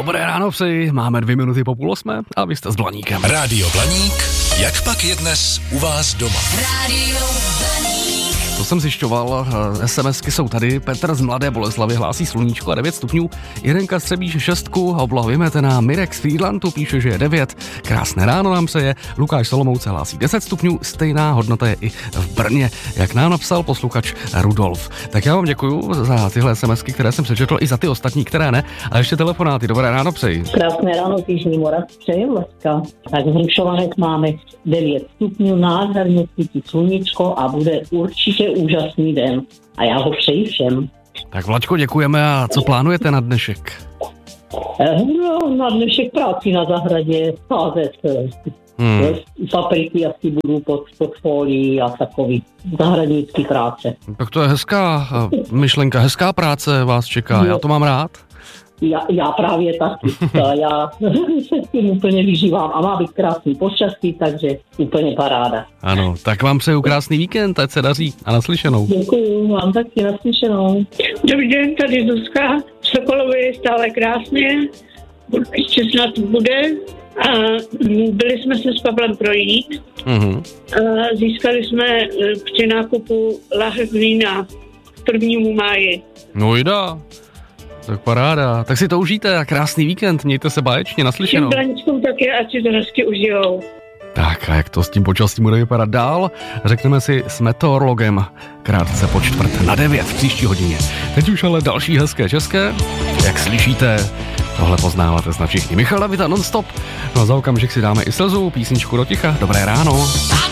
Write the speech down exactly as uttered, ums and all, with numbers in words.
Dobré ráno přeji, máme dvě minuty po půl osmé a vy jste s Blaníkem. Rádio Blaník, jak pak je dnes u vás doma? Rádio Blaník. To jsem zjišťoval, SMSky jsou tady, Petr z Mladé Boleslavi hlásí sluníčko a devět stupňů, Jirenka Střebíš šestku, obloha vymetená, Mirek z Frýdlantu píše, že je devět, krásné ráno nám přeje, Lukáš Solomouce hlásí deset stupňů, stejná hodnota je i v Brně, jak nám napsal posluchač Rudolf. Tak já vám děkuju za tyhle SMSky, které jsem přečetl, i za ty ostatní, které ne, a ještě telefonáty, dobré ráno přeji. Krásné ráno, Jižní Morav, přeji Leska. Tak v Hrušovanech máme devět stupňů, nádherně svítí sluníčko a bude určitě úžasný den. A já ho přeji všem. Tak Vlačko, děkujeme a co plánujete na dnešek? No, na dnešek práci na zahradě, sázet hmm. papriky asi budu pod, pod folií a takový zahradnický práce. Tak to je hezká myšlenka, hezká práce vás čeká, já to mám rád. Já, já právě taky. Já se s tím úplně vyžívám a má být krásný počasí, takže úplně paráda. Ano, tak vám přeju krásný víkend, ať se daří a naslyšenou. Děkuju, vám taky naslyšenou. Dobrý den, tady Zuzka. Sokolově je stále krásně, ještě snad bude. A byli jsme se s Pavlem projít. Uh-huh. A získali jsme při nákupu láhev vína k prvnímu máji. No jda. Tak paráda. Tak si to užijte a krásný víkend. Mějte se báječně, naslyšenou. Všem Blaničkům taky, ať si to hezky užijou. Tak a jak to s tím počasím bude vypadat dál, řekneme si s meteorologem krátce po čtvrt na devět v příští hodině. Teď už ale další hezké české. Jak slyšíte, tohle poznáváte snad všichni. Michal Davida non-stop. No a za okamžik si dáme i slzu, písničku do ticha. Dobré ráno.